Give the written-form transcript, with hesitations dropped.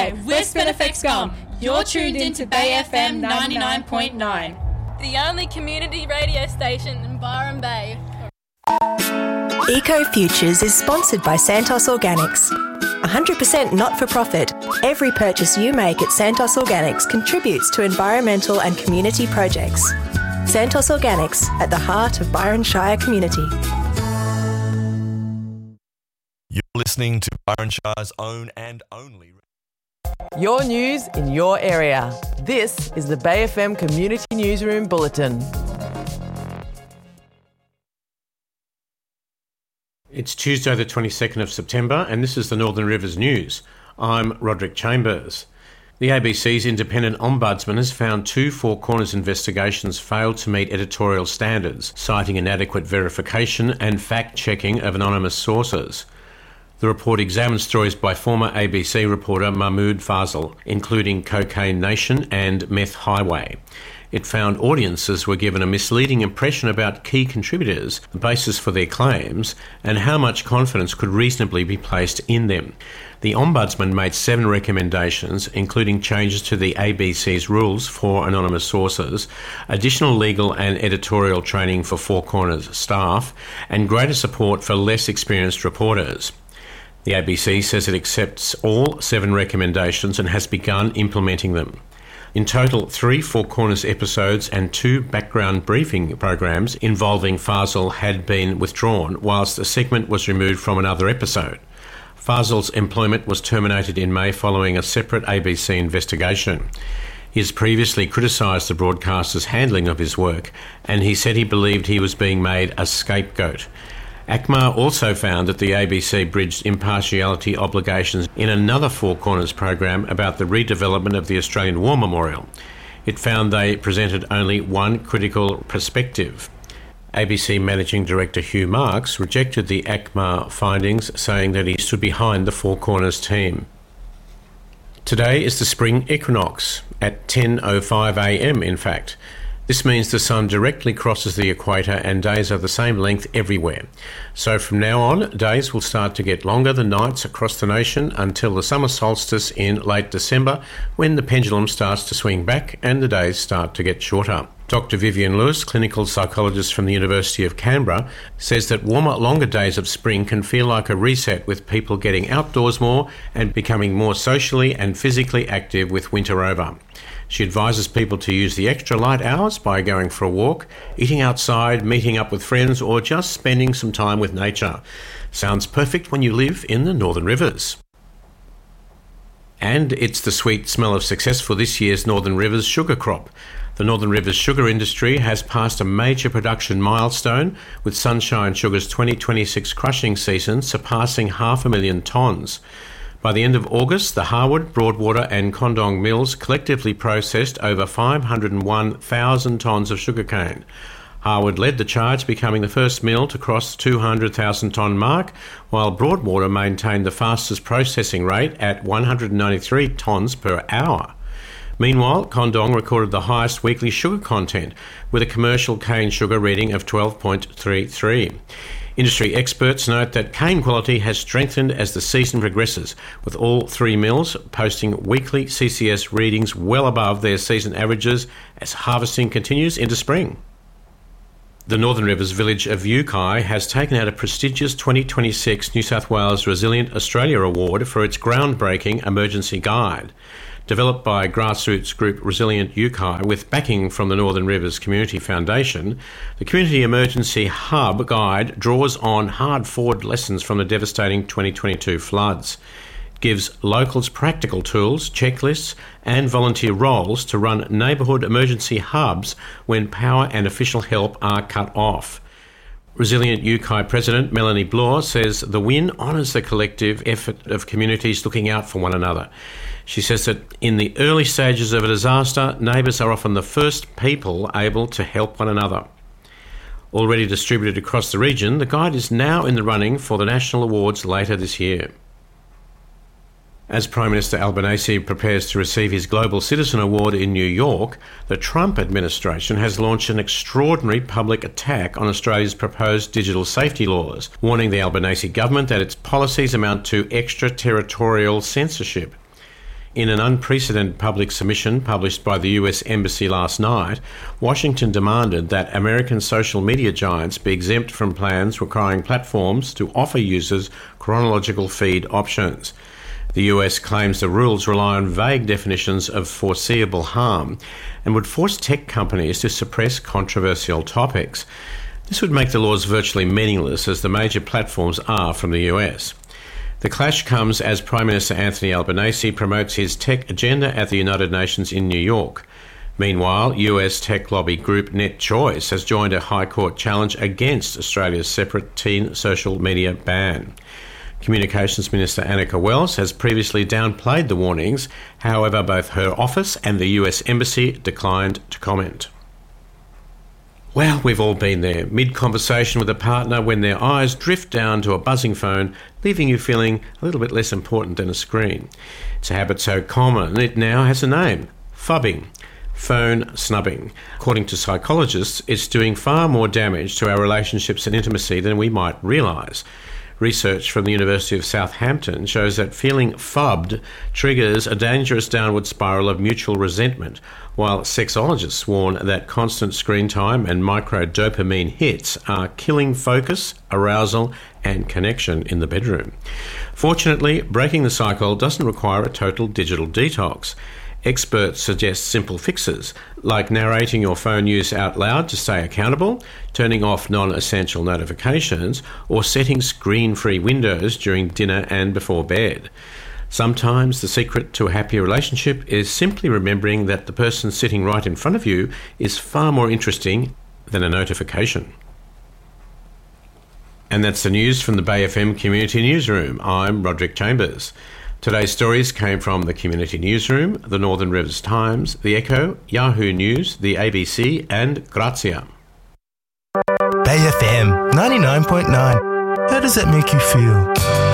G'day, we're Spinifex Gum. You're tuned into Bay FM 99.9. The only community radio station in Byron Bay. Eco Futures is sponsored by Santos Organics. 100% not-for-profit, every purchase you make at Santos Organics contributes to environmental and community projects. Santos Organics, at the heart of Byron Shire community. You're listening to Byron Shire's own and only. Your news in your area. This is the Bay FM Community Newsroom Bulletin. It's Tuesday the 22nd of September and this is the Northern Rivers News. I'm Roderick Chambers. The ABC's independent ombudsman has found 2 Four Corners investigations failed to meet editorial standards, citing inadequate verification and fact-checking of anonymous sources. The report examines stories by former ABC reporter Mahmoud Fazal, including Cocaine Nation and Meth Highway. It found audiences were given a misleading impression about key contributors, the basis for their claims, and how much confidence could reasonably be placed in them. The Ombudsman made 7 recommendations, including changes to the ABC's rules for anonymous sources, additional legal and editorial training for Four Corners staff, and greater support for less experienced reporters. The ABC says it accepts all 7 recommendations and has begun implementing them. In total, 3 Four Corners episodes and 2 background briefing programs involving Fazal had been withdrawn, whilst a segment was removed from another episode. Fazal's employment was terminated in May following a separate ABC investigation. He has previously criticised the broadcaster's handling of his work, and he said he believed he was being made a scapegoat. ACMA also found that the ABC bridged impartiality obligations in another Four Corners program about the redevelopment of the Australian War Memorial. It found they presented only one critical perspective. ABC Managing Director Hugh Marks rejected the ACMA findings, saying that he stood behind the Four Corners team. Today is the spring equinox, at 10:05am in fact. This means the sun directly crosses the equator and days are the same length everywhere. So from now on, days will start to get longer than nights across the nation until the summer solstice in late December, when the pendulum starts to swing back and the days start to get shorter. Dr. Vivian Lewis, clinical psychologist from the University of Canberra, says that warmer, longer days of spring can feel like a reset, with people getting outdoors more and becoming more socially and physically active with winter over. She advises people to use the extra light hours by going for a walk, eating outside, meeting up with friends, or just spending some time with nature. Sounds perfect when you live in the Northern Rivers. And it's the sweet smell of success for this year's Northern Rivers sugar crop. The Northern Rivers sugar industry has passed a major production milestone, with Sunshine Sugar's 2026 crushing season surpassing 500,000 tonnes. By the end of August, the Harwood, Broadwater and Condong mills collectively processed over 501,000 tonnes of sugarcane. Harwood led the charge, becoming the first mill to cross the 200,000 tonne mark, while Broadwater maintained the fastest processing rate at 193 tonnes per hour. Meanwhile, Condong recorded the highest weekly sugar content, with a commercial cane sugar reading of 12.33. Industry experts note that cane quality has strengthened as the season progresses, with all 3 mills posting weekly CCS readings well above their season averages as harvesting continues into spring. The Northern Rivers village of Yukai has taken out a prestigious 2026 New South Wales Resilient Australia Award for its groundbreaking emergency guide. Developed by grassroots group Resilient Yukai with backing from the Northern Rivers Community Foundation, the Community Emergency Hub Guide draws on hard-fought lessons from the devastating 2022 floods. It gives locals practical tools, checklists and volunteer roles to run neighbourhood emergency hubs when power and official help are cut off. Resilient Yukai President Melanie Bloor says the win honours the collective effort of communities looking out for one another. She says that in the early stages of a disaster, neighbours are often the first people able to help one another. Already distributed across the region, the guide is now in the running for the national awards later this year. As Prime Minister Albanese prepares to receive his Global Citizen Award in New York, the Trump administration has launched an extraordinary public attack on Australia's proposed digital safety laws, warning the Albanese government that its policies amount to extraterritorial censorship. In an unprecedented public submission published by the US Embassy last night, Washington demanded that American social media giants be exempt from plans requiring platforms to offer users chronological feed options. The US claims the rules rely on vague definitions of foreseeable harm and would force tech companies to suppress controversial topics. This would make the laws virtually meaningless, as the major platforms are from the US. The clash comes as Prime Minister Anthony Albanese promotes his tech agenda at the United Nations in New York. Meanwhile, US tech lobby group NetChoice has joined a High Court challenge against Australia's separate teen social media ban. Communications Minister Annika Wells has previously downplayed the warnings. However, both her office and the US Embassy declined to comment. Well, we've all been there, mid-conversation with a partner when their eyes drift down to a buzzing phone, leaving you feeling a little bit less important than a screen. It's a habit so common, it now has a name: phubbing, phone snubbing. According to psychologists, it's doing far more damage to our relationships and intimacy than we might realise. Research from the University of Southampton shows that feeling phubbed triggers a dangerous downward spiral of mutual resentment, while sexologists warn that constant screen time and micro-dopamine hits are killing focus, arousal and connection in the bedroom. Fortunately, breaking the cycle doesn't require a total digital detox. Experts suggest simple fixes, like narrating your phone use out loud to stay accountable, turning off non-essential notifications, or setting screen-free windows during dinner and before bed. Sometimes the secret to a happier relationship is simply remembering that the person sitting right in front of you is far more interesting than a notification. And that's the news from the Bay FM Community Newsroom. I'm Roderick Chambers. Today's stories came from the Community Newsroom, the Northern Rivers Times, the Echo, Yahoo News, the ABC and Grazia. Bay FM 99.9. How does that make you feel?